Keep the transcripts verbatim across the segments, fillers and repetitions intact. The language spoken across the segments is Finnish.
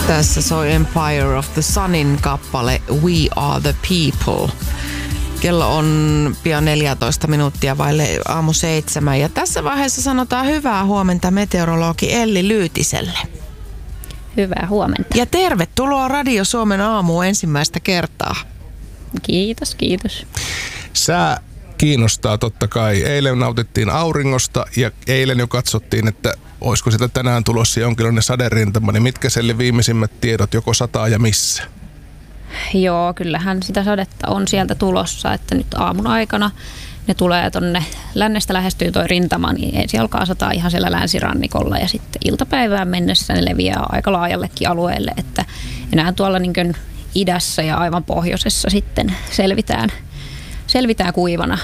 Tässä soi Empire of the Sunin kappale We Are the People. Kello on pian neljätoista minuuttia vaille aamu seitsemän. Ja tässä vaiheessa sanotaan hyvää huomenta meteorologi Elli Lyytiselle. Hyvää huomenta. Ja tervetuloa Radio Suomen aamuun ensimmäistä kertaa. Kiitos, kiitos. Sää kiinnostaa totta kai. Eilen nautittiin auringosta ja eilen jo katsottiin, että olisiko sitä tänään tulossa jonkinlainen saderintama. Niin mitkä selle viimeisimmät tiedot, joko sataa ja missä? Joo, kyllähän sitä sadetta on sieltä tulossa, että nyt aamun aikana ne tulee tonne lännestä lähestyy toi rintama, niin ensin alkaa sataa ihan siellä länsirannikolla ja sitten iltapäivään mennessä ne leviää aika laajallekin alueelle, että enää tuolla niin kuin idässä ja aivan pohjoisessa sitten selvitään, selvitään kuivana.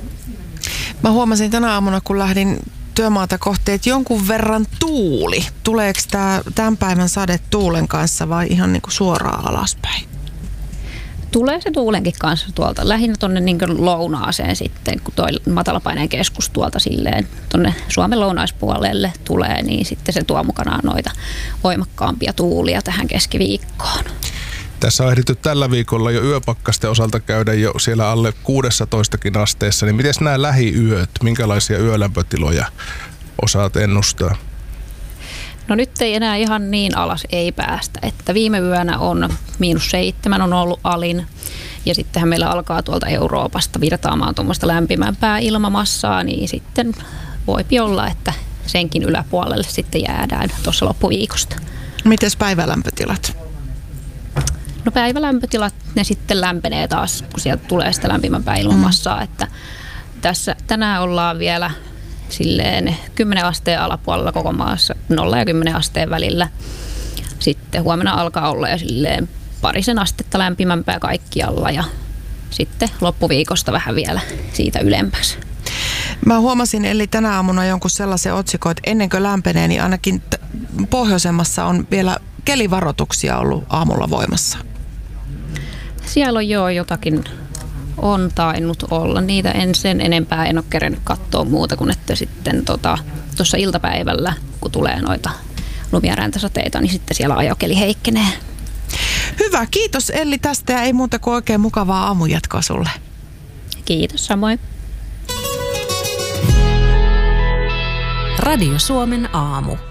Mä huomasin tänä aamuna, kun lähdin työmaata kohti, että jonkun verran tuuli. Tuleeko tää tämän päivän sade tuulen kanssa vai ihan niin kuin suoraan alaspäin? Tulee se tuulenkin kanssa tuolta, lähinnä tuonne niin kuin lounaaseen sitten, kun toi matalapaineen keskus tuolta silleen tuonne Suomen lounaispuolelle tulee, niin sitten se tuo mukanaan noita voimakkaampia tuulia tähän keskiviikkoon. Tässä on ehditty tällä viikolla jo yöpakkasten osalta käydä jo siellä alle kuusitoistakin asteessa, niin miten nämä lähiyöt, minkälaisia yölämpötiloja osaat ennustaa? No nyt ei enää ihan niin alas ei päästä, että viime yönä on miinus seitsemän on ollut alin ja sittenhän meillä alkaa tuolta Euroopasta virtaamaan tuommoista lämpimämpää ilmamassaa, niin sitten voipi olla, että senkin yläpuolelle sitten jäädään tuossa loppuviikosta. Mites päivälämpötilat? No päivälämpötilat, ne sitten lämpenee taas, kun sieltä tulee sitä lämpimämpää ilmamassaa, mm. että tässä tänään ollaan vielä silleen kymmenen asteen alapuolella koko maassa, nolla ja kymmenen asteen välillä. Sitten huomenna alkaa olla jo silleen parisen astetta lämpimämpää kaikkialla ja sitten loppuviikosta vähän vielä siitä ylempäs. Mä huomasin eli tänä aamuna jonkun sellaisen otsikon, että ennen kuin lämpenee, niin ainakin t- pohjoisemmassa on vielä kelivaroituksia ollut aamulla voimassa. Siellä on jo jotakin on tainnut olla. Niitä en sen enempää en ole kerennyt katsoa muuta kuin että sitten tuossa tota, iltapäivällä, kun tulee noita lumia räntäsateita, niin sitten siellä ajokeli heikkenee. Hyvä, kiitos Elli tästä ja ei muuta kuin oikein mukavaa aamujatkoa sulle. Kiitos, samoin. Radio Suomen aamu.